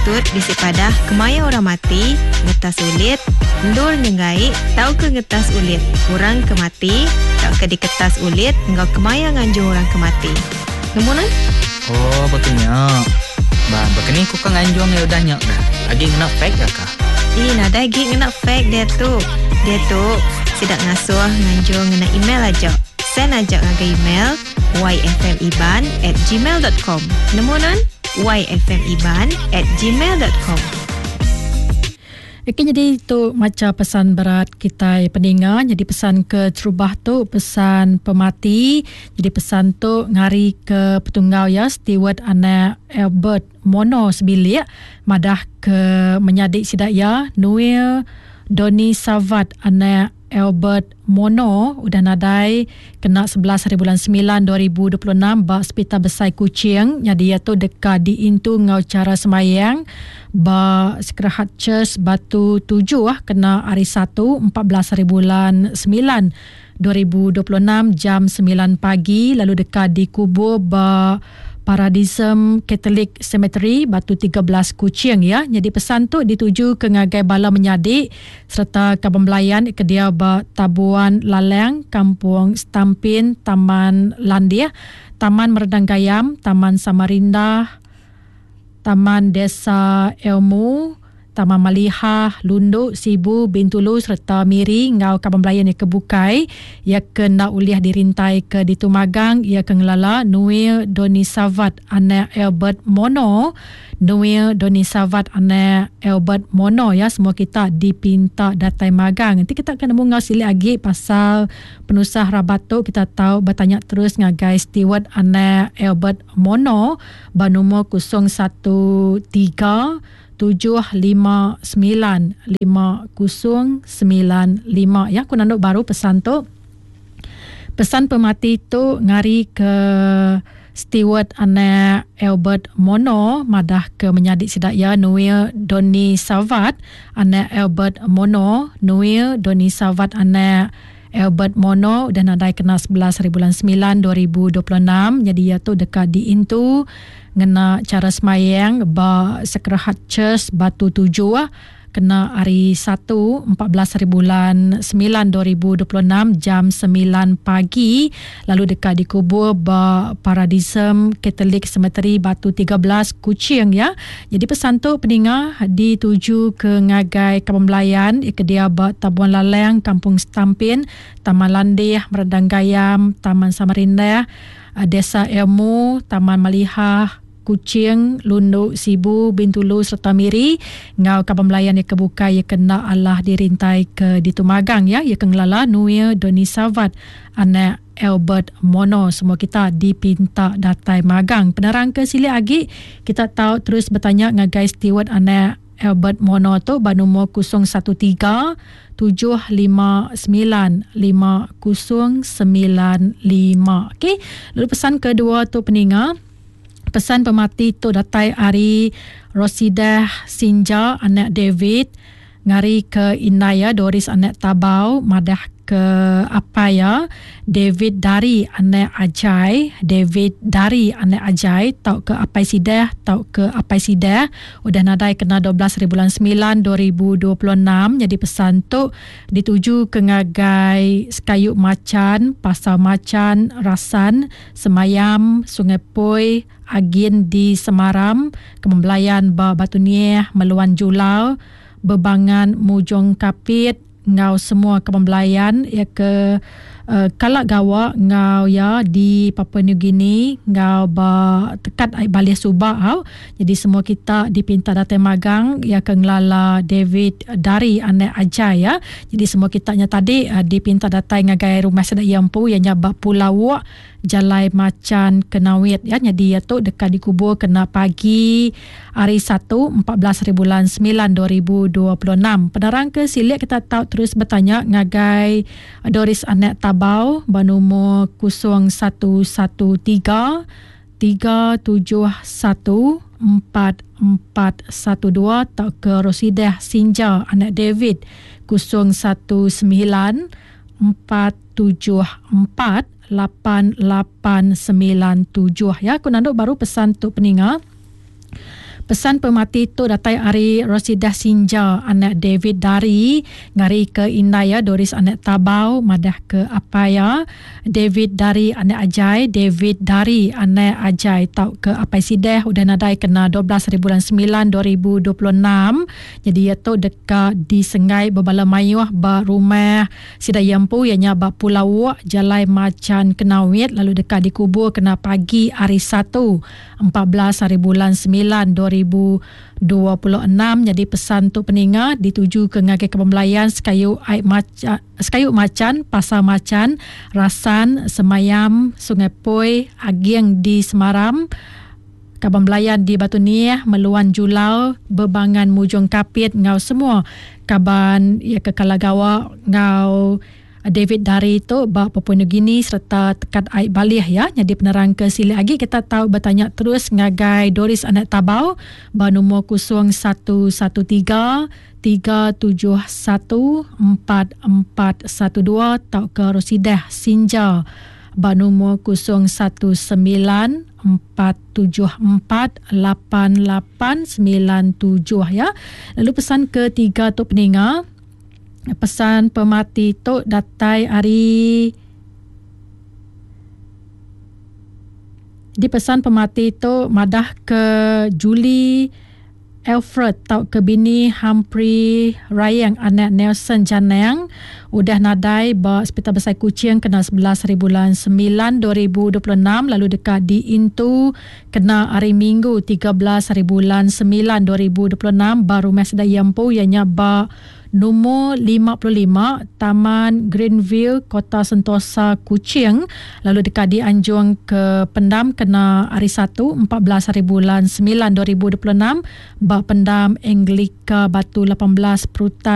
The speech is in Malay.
tut bisi padah kemaya orang mati, ngetas ulit, ndur nyengai, tau ke ngetas ulit, orang kemati, tau ke diketas ulit, engkau kemaya nganjung orang kemati. Nemunan? Oh, betulnya. Bang, begini kau kan nganjung ya udah nyak dah. Lagi ngena fake dah kah? Nada lagi ngena fake dia tu. Dia tu sidak ngasuh nganjung ngena email aja. Send aja ngaga email yfmiban@gmail.com. Nemunan? yfmiban@gmail.com. Okay, jadi tu macam pesan berat kita pendengar. Jadi pesan ke terubah tu pesan pemati. Jadi pesan tu ngari ke petungau ya Stewart anak Albert Mono sebilik madah ke menyadik sidak ya Noel Doni Savat anak Albert Mono udah nadai kena 11 hari bulan 9 2026 ba Hospital Besar Kuching. Jadi ia tu dekat di Intu ngau cara semayang ba Sekerahat Church Batu 7 kena hari 1 14 hari bulan 9 2026 jam 9 pagi, lalu dekat di kubur ba Paradisum Catholic Cemetery Batu 13 Kuching ya. Jadi pesan tu dituju ke ngagai bala menyadik serta kaban belayan ke dia ba Tabuan Laleng, Kampung Stampin, Taman Landia, Taman Meredang Gayam, Taman Samarinda, Taman Desa Ilmu, Taman Malihah, Lunduk, Sibu, Bintulu serta Miri ngau kaban belayan yang kebukai ia kena uliah dirintai ke di Tumagang ia kengelala Noel Doni Savat anak Albert Mono. Noel Doni Savat anak Albert Mono ya, semua kita dipinta datai magang. Nanti kita akan nemu ngau silik lagi pasal penusah rabat tu kita tahu bertanya terus ngagai Stewart anak Albert Mono ba nombor 013 759 5095 ya. Aku nanduk baru pesan tu. Pesan pemati tu ngari ke Stewart anak Albert Mono madah ke menyadik sidak ya Noel Doni Savat anak Albert Mono. Noel Doni Savat anak Albert Mono dan nadai kena 11 hari bulan 9 2026. Jadi ia tu dekat di Intu ngena cara semayang ba Sekerahat Church Batu 7 kena hari 1 14 hari bulan 9 2026 jam 9 pagi, lalu dekat di kubur ba Paradisum Catholic Cemetery Batu 13 Kuching ya. Jadi pesan tu pendengar dituju ke ngagai kaban belayan ke dia ba Tabuan Laleng, Kampung Stampin, Taman Landih, Meredang Gayam, Taman Samarinda, Desa Ilmu, Taman Malihah, Kuching, Lunduk, Sibu, Bintulu serta Miri ngau kaban belayan yang kebuka ia kena Allah dirintai ke di Tumagang ya. Ia kengelala Noel Doni Savat anak Albert Mono, semua kita dipinta datai magang. Penerang ke silik lagi kita tahu terus bertanya ngagai Stewart anak Albert Mono tu ba nombor 013 759 5095. Okey, lalu pesan kedua tu pendengar. Pesan pemati tu datai hari Rosidah Sinja anak David ngari ke Inaya Doris anak Tabau madah ke Apaya David Dari anak Ajai, David Dari anak Ajai tau ke Apai Sidah, tau ke Apai Sidah udah nadai kena 12 hari bulan 9 2026. Jadi pesan tu dituju ke ngagai Sekayuk Macan, Pasar Macan, Rasan, Semayam, Sungai Poi, Agin di Semaram, Kembelayan ba Batu Nieh, Meluan Julau, Bebangan Mujong Kapit ngau semua kembelayan ya ke kalak gawa ngau ya di Papua New Guinea ngau ba tekat Balih Subak. Jadi semua kita dipinta datai magang ya ke ngelala David Dari anak Ajai ya. Jadi semua kita nya tadi dipinta datai ngagai rumah sedak yampu yang nyabak Pulau Jalai Macan Kenawit ya. Jadi ya tu dekat dikubur kena pagi hari 1 14 hari bulan 9 2026. Penerang ke silik kita tahu terus bertanya ngagai Doris anak Tabau ba nombor 0113 371 4412 atau ke Rosidah Sinja anak David 019 474 8897 ya. Aku nanduk baru pesan tu pendengar. Pesan pemati tu datai Ari Rosidah Sinja anak David Dari ngari ke Inaya Doris anak Tabau madah ke Apaya David Dari anak Ajai David Dari anak Ajai tau ke Apai Sideh udah nadai kena 12 bulan 9 2026 jadi ia tu dekat di Sengai Bebala Mayuh ba rumah Sidai Yampu ianya ba Pulau Wak Jalai Macan Kenawit lalu dekat dikubur kena pagi hari 1 14 bulan 9 2026 jadi pesan tu peninga dituju ke ngagai kepembelayan Sekayuk Macan Pasar Macan Rasan Semayam Sungai Poi Agiang di Semaram Kaban Belayan di Batu Niah Meluan Julau Bebangan Mujung Kapit ngau semua kaban ya ke Kalagawa ngau David Dari itu ba Papua Nugini serta tekat air balih ya jadi penerang ke sili lagi kita tahu bertanya terus ngagai Doris anak Tabau ba nombor 0113 371 4412 tau ke Rosidah Sinja ba nombor 019 474 8897 ya. Lalu pesan ketiga tu peninga pesan pemati tu datai hari di pesan pemati tu madah ke Julie Alfred tau ke bini Humphrey Rayang anak Nelson Janang udah nadai ba Hospital Besar Kuching kena 11 bulan 9 2026 lalu dekat di Intu kena hari Minggu 13 bulan 9 2026 baru Mesda Yampu ianya ba nombor 55 Taman Greenville Kota Sentosa Kuching lalu dekat di Anjung ke Pendam kena hari 1 14 bulan 9 2026 ba Pendam Anglika Batu 18 Perutan